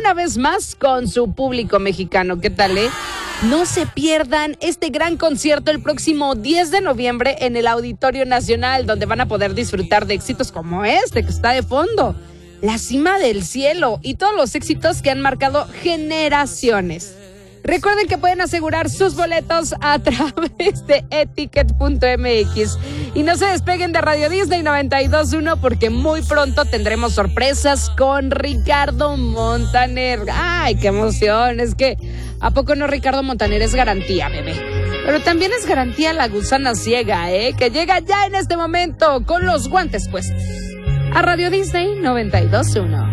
una vez más con su público mexicano. ¿Qué tal, No se pierdan este gran concierto el próximo 10 de noviembre en el Auditorio Nacional, donde van a poder disfrutar de éxitos como este que está de fondo, La Cima del Cielo, y todos los éxitos que han marcado generaciones. Recuerden que pueden asegurar sus boletos a través de eticket.mx. Y no se despeguen de Radio Disney 92.1 porque muy pronto tendremos sorpresas con Ricardo Montaner. ¡Ay, qué emoción! Es que, ¿a poco no Ricardo Montaner es garantía, bebé? Pero también es garantía La Gusana Ciega, que llega ya en este momento con los guantes puestos. A Radio Disney 92.1.